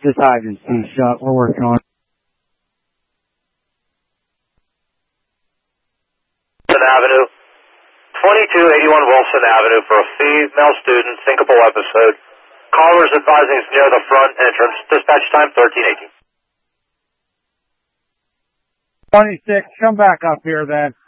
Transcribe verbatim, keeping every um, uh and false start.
Just hide and see shot. We're working on it. Avenue, twenty-two eighty-one Wilson Avenue for a female student syncopal episode. Callers advising it's near the front entrance. Dispatch time thirteen eighteen. twenty-six, come back up here then.